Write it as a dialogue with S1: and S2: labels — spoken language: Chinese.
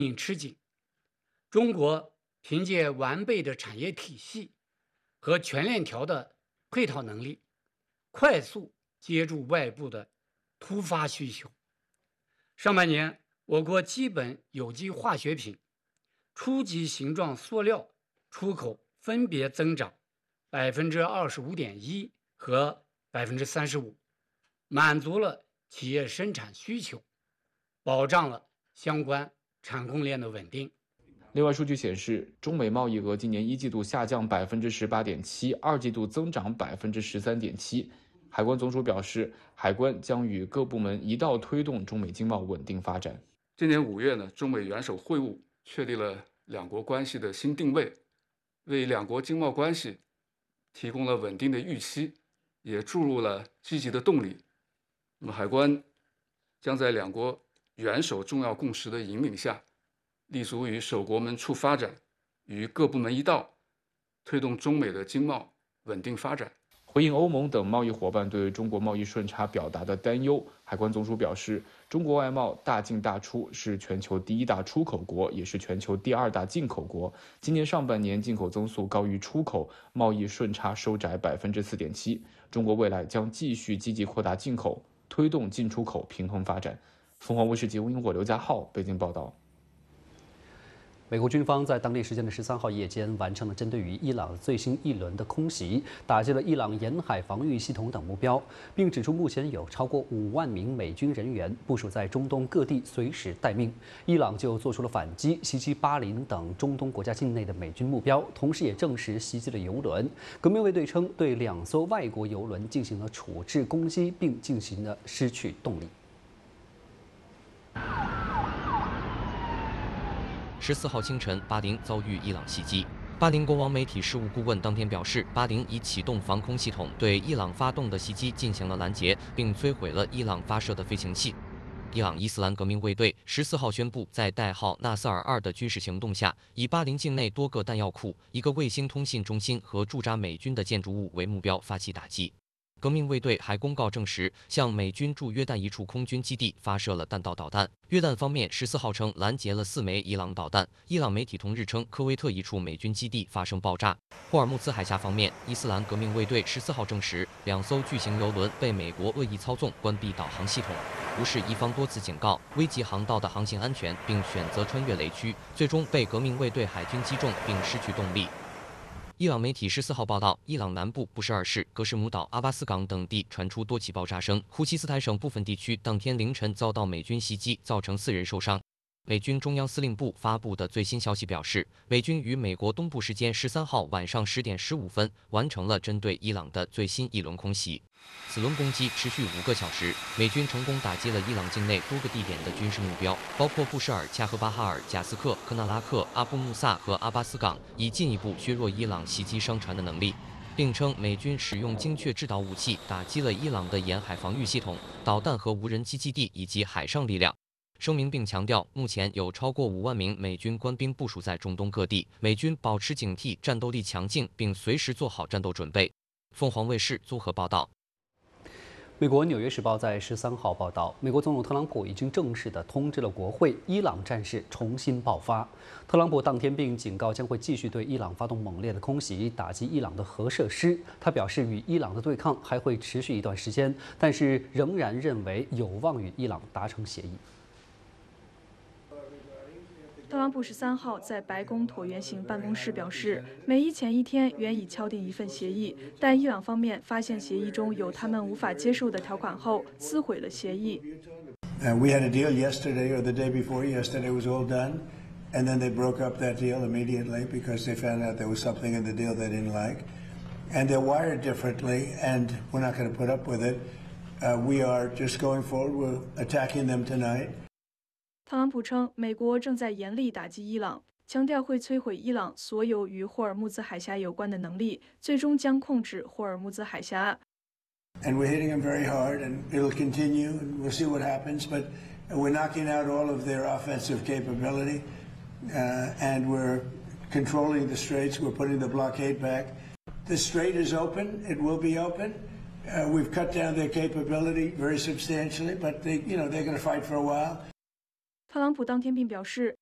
S1: 吃紧。中国凭借完备的产业体系和全链条的配套能力，快速接住外部的突发需求。上半年，我国基本有机化学品、初级形状塑料出口分别增长25.1%和35%，满足了企业生产需求，保障了相关产供链的稳定。
S2: 另外，数据显示，中美贸易额今年一季度下降18.7%，二季度增长13.7%。海关总署表示，海关将与各部门一道推动中美经贸稳定发展。
S3: 今年5月呢，中美元首会晤确立了两国关系的新定位，为两国经贸关系提供了稳定的预期，也注入了积极的动力。那么，海关将在两国元首重要共识的引领下，立足于守国门促发展，与各部门一道，推动中美的经贸稳定发展。
S2: 回应欧盟等贸易伙伴对中国贸易顺差表达的担忧，海关总署表示，中国外贸大进大出，是全球第1大出口国，也是全球第2大进口国。今年上半年进口增速高于出口，贸易顺差收窄4.7%。中国未来将继续积极扩大进口，推动进出口平衡发展。凤凰卫视节目萤火刘家浩北京报道。
S4: 美国军方在当地时间的13号夜间完成了针对于伊朗最新一轮的空袭，打击了伊朗沿海防御系统等目标，并指出目前有超过5万名美军人员部署在中东各地，随时待命。伊朗就做出了反击，袭击巴林等中东国家境内的美军目标，同时也证实袭击了油轮。革命卫队称对2艘外国油轮进行了处置攻击，并进行了失去动力。
S5: 14号清晨，巴林遭遇伊朗袭击。巴林国王媒体事务顾问当天表示，巴林已启动防空系统，对伊朗发动的袭击进行了拦截，并摧毁了伊朗发射的飞行器。伊朗伊斯兰革命卫队14号宣布，在代号纳瑟尔2的军事行动下，以巴林境内多个弹药库、一个卫星通信中心和驻扎美军的建筑物为目标发起打击。革命卫队还公告证实，向美军驻约旦一处空军基地发射了弹道导弹。约旦方面14号称拦截了4枚伊朗导弹。伊朗媒体同日称，科威特一处美军基地发生爆炸。霍尔木兹海峡方面，伊斯兰革命卫队14号证实，2艘巨型油轮被美国恶意操纵关闭导航系统，无视伊方多次警告，危及航道的航行安全，并选择穿越雷区，最终被革命卫队海军击中并失去动力。伊朗媒体14号报道，伊朗南部布什尔市、格什姆岛、阿巴斯港等地传出多起爆炸声。呼西斯坦省部分地区当天凌晨遭到美军袭击，造成4人受伤。美军中央司令部发布的最新消息表示，美军于美国东部时间13号晚上10点15分完成了针对伊朗的最新一轮空袭。此轮攻击持续5个小时，美军成功打击了伊朗境内多个地点的军事目标，包括布什尔、恰赫巴哈尔、贾斯克、科纳拉克、阿布穆萨和阿巴斯港，以进一步削弱伊朗袭击商船的能力。并称美军使用精确制导武器打击了伊朗的沿海防御系统、导弹和无人机基地以及海上力量。声明并强调，目前有超过5万名美军官兵部署在中东各地，美军保持警惕，战斗力强劲，并随时做好战斗准备。凤凰卫视综合报道。
S4: 美国《纽约时报》在13号报道，美国总统特朗普已经正式地通知了国会，伊朗战事重新爆发。特朗普当天并警告将会继续对伊朗发动猛烈的空袭，打击伊朗的核设施。他表示，与伊朗的对抗还会持续一段时间，但是仍然认为有望与伊朗达成协议。
S6: 特朗普13号在白宫椭圆形办公室表示，美伊前一天原已敲定一份协议，但伊朗方面发现协议中有他们无法接受的条款后，撕毁了协议。
S7: We had a deal yesterday or the day before yesterday was all done, and then they broke up that deal immediately because they found out there was something in the deal they didn't like, and they're wired differently, and we're not going to put up with it. We are just going forward. We're attacking them tonight.
S6: 特朗普称，美国正在严厉打击伊朗，强调会摧毁伊朗所有与霍尔木兹海峡有关的能力，最终将控制霍尔木兹海峡。
S7: And we're hitting them very hard, and it'll continue, and we'll see what happens. But we're knocking out all of their offensive capability, and we're controlling the straits. We're putting the blockade back. The strait is open. It will be open. We've cut down their capability very substantially, but they're going to fight for a while.
S6: 特朗普当天并表示，